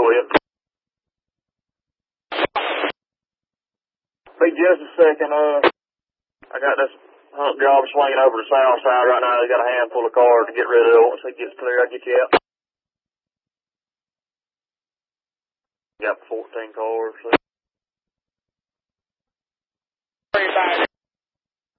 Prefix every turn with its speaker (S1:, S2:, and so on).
S1: with. Be just a second, I got this hunt job swinging over the south side right now. They got a handful of cars to get rid of. Once it gets clear, I'll get you out. Got 14 cars. So.